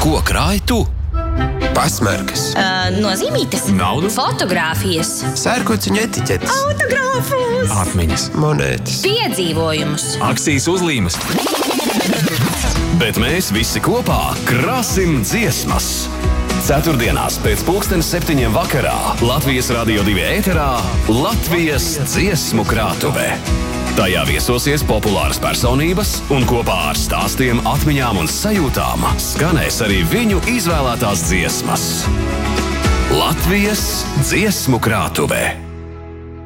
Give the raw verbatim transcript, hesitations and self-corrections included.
Ko krāj tu? Pasmarkas. Uh, nozīmītes. Naudu. Fotogrāfijas. Sērkociņu etiķetes. Autogrāfus. Atmiņas. Monētas. Piedzīvojumus. Akcijas uzlīmes. Bet mēs visi kopā krāsim dziesmas. Ceturtdienās pēc pulkstens septiņiem vakarā Latvijas Radio divi ēterā Latvijas dziesmu krātuve. Tajā viesosies populāras personības un kopā ar stāstiem, atmiņām un sajūtām skanēs arī viņu izvēlētās dziesmas. Latvijas dziesmu krātuve.